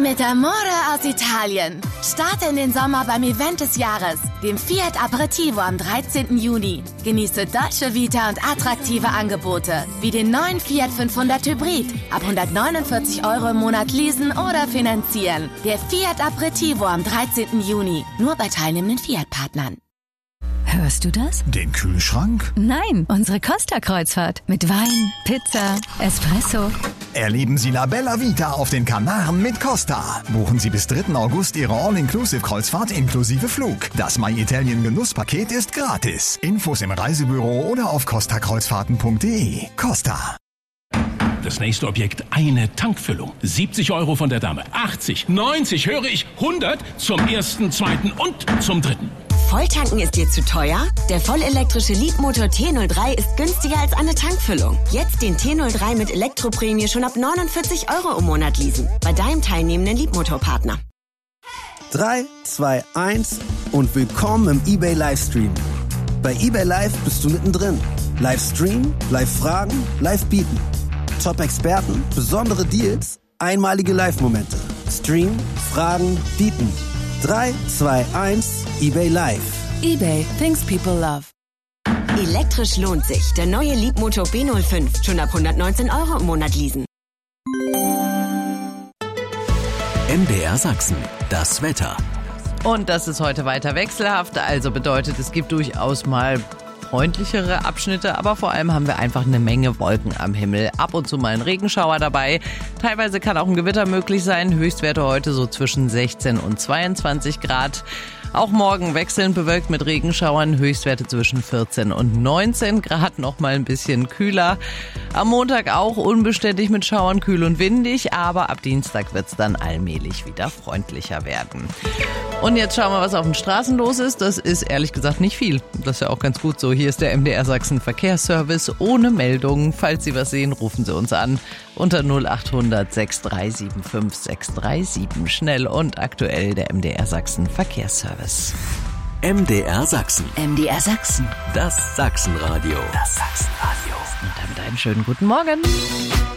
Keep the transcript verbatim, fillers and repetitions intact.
Mit Amore aus Italien. Starte in den Sommer beim Event des Jahres, dem Fiat Aperitivo am dreizehnten Juni. Genieße Dolce Vita und attraktive Angebote, wie den neuen Fiat fünfhundert Hybrid. Ab hundertneunundvierzig Euro im Monat leasen oder finanzieren. Der Fiat Aperitivo am dreizehnten Juni. Nur bei teilnehmenden Fiat-Partnern. Hörst du das? Den Kühlschrank? Nein, unsere Costa-Kreuzfahrt. Mit Wein, Pizza, Espresso. Erleben Sie La Bella Vita auf den Kanaren mit Costa. Buchen Sie bis dritten August Ihre All-Inclusive-Kreuzfahrt inklusive Flug. Das My Italien Genusspaket ist gratis. Infos im Reisebüro oder auf costa kreuzfahrten punkt de. Costa. Das nächste Objekt, eine Tankfüllung. siebzig Euro von der Dame. achtzig, neunzig, höre ich, hundert zum ersten, zweiten und zum dritten. Volltanken ist dir zu teuer? Der vollelektrische Leapmotor T null drei ist günstiger als eine Tankfüllung. Jetzt den T null drei mit Elektroprämie schon ab neunundvierzig Euro im Monat leasen. Bei deinem teilnehmenden Leapmotor-Partner. drei, zwei, eins und willkommen im eBay Livestream. Bei eBay Live bist du mittendrin. Livestream, Live-Fragen, Live-Bieten. Top-Experten, besondere Deals, einmalige Live-Momente. Stream, Fragen, Bieten. drei, zwei, eins, eBay Live. eBay, things people love. Elektrisch lohnt sich. Der neue Leapmotor B null fünf. Schon ab hundertneunzehn Euro im Monat leasen. M D R Sachsen, das Wetter. Und das ist heute weiter wechselhaft, also bedeutet, es gibt durchaus mal freundlichere Abschnitte, aber vor allem haben wir einfach eine Menge Wolken am Himmel. Ab und zu mal ein Regenschauer dabei. Teilweise kann auch ein Gewitter möglich sein. Höchstwerte heute so zwischen sechzehn und zweiundzwanzig Grad. Auch morgen wechselnd bewölkt mit Regenschauern, Höchstwerte zwischen vierzehn und neunzehn Grad, noch mal ein bisschen kühler. Am Montag auch unbeständig mit Schauern, kühl und windig, aber ab Dienstag wird es dann allmählich wieder freundlicher werden. Und jetzt schauen wir, was auf den Straßen los ist. Das ist ehrlich gesagt nicht viel. Das ist ja auch ganz gut so. Hier ist der M D R Sachsen Verkehrsservice ohne Meldungen. Falls Sie was sehen, rufen Sie uns an unter null acht hundert sechs drei sieben fünf sechs drei sieben. Schnell und aktuell der M D R Sachsen Verkehrsservice. M D R Sachsen. M D R Sachsen. Das Sachsenradio. Das Sachsenradio. Und damit einen schönen guten Morgen.